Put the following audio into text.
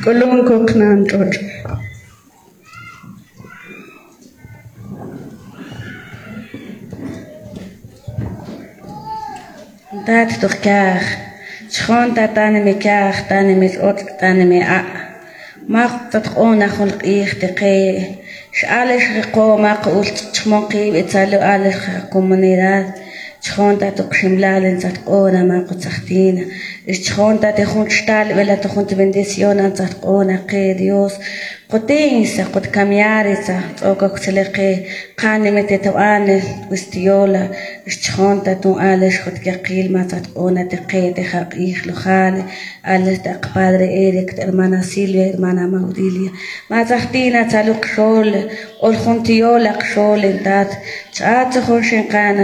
Kulung koknan George. Dat toch kar. Schoon dat dan me kar, dan me ot, dan me a. Mag dat gewoon naar hulp te ge. Alles gekomen, ult smoky, betalo alles comunidad. Schoon dat ook shimlalen zat ona ma kutsachtina. Schoon dat de grond stal, wel dat grond bendición zat ona ke Dios. Qotinsa, qot cambiarisa, ook ook seleke, qani met te ane, wistiola, schoon dat toen alles goed gekil ma zat ona te ke te haqih lukhane, alles dat padre Eric, hermana Silvia, hermana Maudilia. Ma zachtina taluk shol, ol khontiola shol en dat, chaat khoshin qana